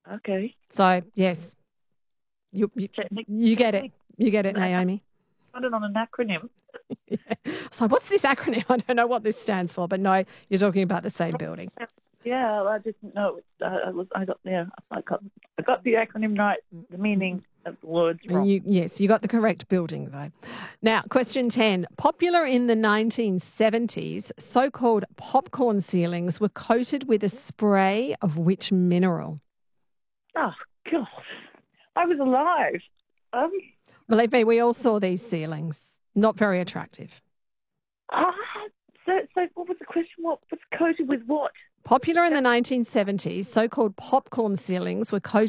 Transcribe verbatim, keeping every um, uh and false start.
Okay. So, yes, you you, Technic- you get it. technically, You get it, Naomi. got it on an acronym. Yeah. So, what's this acronym? I don't know what this stands for, but no, you're talking about the same building. Yeah, I didn't know. It, uh, I was. I got. Yeah, I got. I got the acronym right. The meaning of the words wrong. You, yes, you got the correct building, though. Now, question ten. Popular in the nineteen seventies, so called popcorn ceilings were coated with a spray of which mineral? Oh God, I was alive. Um. Believe me, we all saw these ceilings. Not very attractive. Ah. So, so what was the question? What was coated with what? Popular in the nineteen seventies, so called popcorn ceilings were coated